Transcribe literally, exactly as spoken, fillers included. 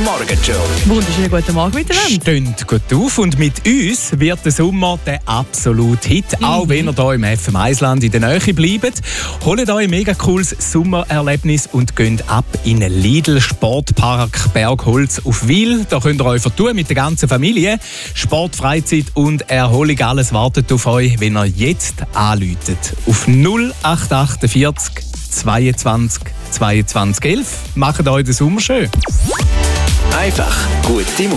Morgenshow. Wunderschönen guten Morgen miteinander. Stönt gut auf und mit uns wird der Sommer der absolute Hit. Mhm. Auch wenn ihr hier im F M eins-Land in der Nähe bleibt. Holt euch ein mega cooles Sommererlebnis und geht ab in den Lidl Sportpark Bergholz auf Wil. Da könnt ihr euch vertun mit der ganzen Familie. Sport, Freizeit und Erholung, alles wartet auf euch, wenn ihr jetzt anruft. Auf null acht vier acht zweiundzwanzig zweiundzwanzig elf. Macht euch den Sommer schön. Einfach gute Musik.